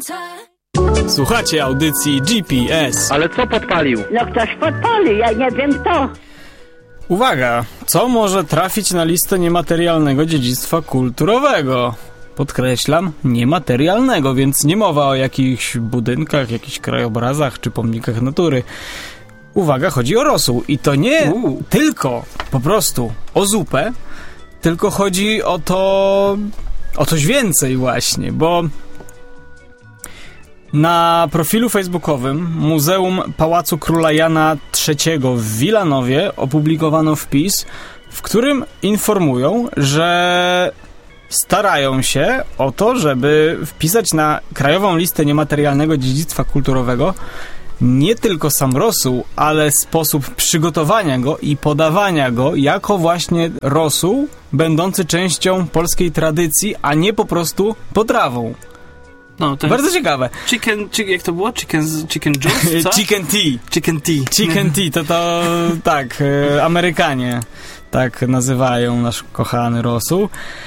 Słuchacie audycji GPS. Ale co podpalił? No ktoś podpalił, ja nie wiem kto. Uwaga, co może trafić na listę niematerialnego dziedzictwa kulturowego? Podkreślam, niematerialnego, więc nie mowa o jakichś budynkach, jakichś krajobrazach czy pomnikach natury. Uwaga, chodzi o rosół i to nie tylko po prostu o zupę, tylko chodzi o to, o coś więcej właśnie, bo na profilu facebookowym Muzeum Pałacu Króla Jana III w Wilanowie opublikowano wpis, w którym informują, że starają się o to, żeby wpisać na krajową listę niematerialnego dziedzictwa kulturowego nie tylko sam rosół, ale sposób przygotowania go i podawania go jako właśnie rosół będący częścią polskiej tradycji, a nie po prostu potrawą. No, to bardzo ciekawe. Jak to było? Chicken juice? Co? Chicken tea. Chicken tea, to tak, Amerykanie tak nazywają nasz kochany rosół.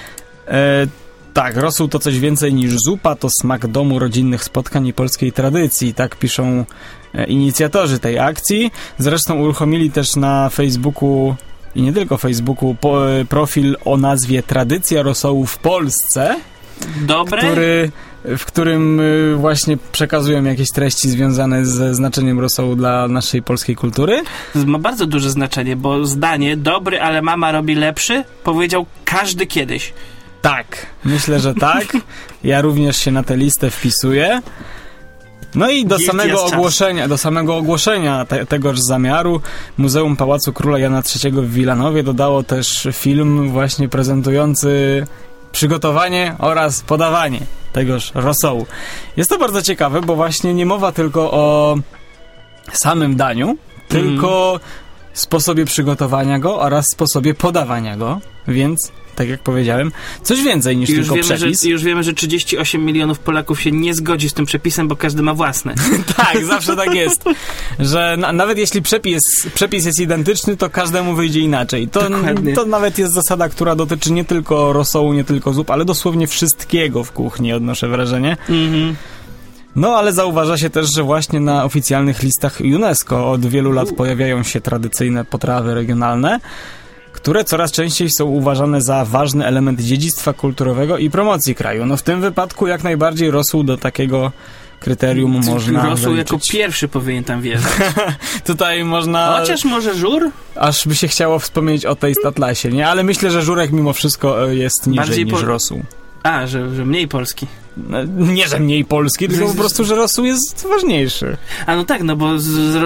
Tak, rosół to coś więcej niż zupa, to smak domu, rodzinnych spotkań i polskiej tradycji. Tak piszą inicjatorzy tej akcji. Zresztą uruchomili też na Facebooku i nie tylko Facebooku profil o nazwie Tradycja Rosołu w Polsce. Dobre? W którym właśnie przekazują jakieś treści związane ze znaczeniem rosołu dla naszej polskiej kultury. Ma bardzo duże znaczenie, bo zdanie dobry, ale mama robi lepszy powiedział każdy kiedyś. Tak, myślę, że tak. Ja również się na tę listę wpisuję. No i do samego ogłoszenia tegoż zamiaru Muzeum Pałacu Króla Jana III w Wilanowie dodało też film właśnie prezentujący przygotowanie oraz podawanie tegoż rosołu. Jest to bardzo ciekawe, bo właśnie nie mowa tylko o samym daniu, tylko sposobie przygotowania go oraz sposobie podawania go, więc tak jak powiedziałem, coś więcej niż tylko przepis. Już wiemy, że 38 milionów Polaków się nie zgodzi z tym przepisem, bo każdy ma własne. Tak, zawsze tak jest. Że nawet jeśli przepis jest identyczny, to każdemu wyjdzie inaczej. To nawet jest zasada, która dotyczy nie tylko rosołu, nie tylko zup, ale dosłownie wszystkiego w kuchni, odnoszę wrażenie. No, ale zauważa się też, że właśnie na oficjalnych listach UNESCO od wielu lat pojawiają się tradycyjne potrawy regionalne, które coraz częściej są uważane za ważny element dziedzictwa kulturowego i promocji kraju. No w tym wypadku jak najbardziej rosół do takiego kryterium można rosół jako pierwszy powinien tam wjeżdżać. Tutaj można... Chociaż może żur? Aż by się chciało wspomnieć o tej Statlasie, nie? Ale myślę, że żurek mimo wszystko jest niżej niż rosół. A, że mniej polski. No, nie, że mniej polski, tylko po prostu, że rosół jest ważniejszy. A no tak, no bo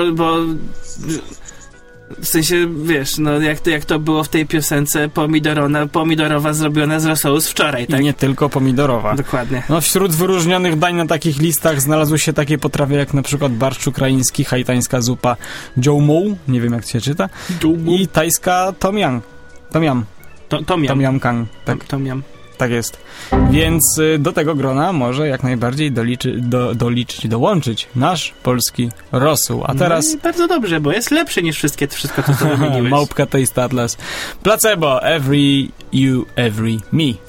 w sensie, wiesz, no jak to było w tej piosence pomidorowa zrobiona z rosołu z wczoraj, tak? I nie tylko pomidorowa. Dokładnie. No wśród wyróżnionych dań na takich listach znalazły się takie potrawy jak na przykład barszcz ukraiński, haitańska zupa jiaomu, nie wiem jak się czyta, i tajska tom yam. Tom yam kang. Tak. Tom yam. Tak jest. Więc do tego grona może jak najbardziej dołączyć nasz polski rosół. A teraz... No bardzo dobrze, bo jest lepszy niż wszystko to, co wymieniłeś. Małpka Taste Atlas. Placebo, every you, every me.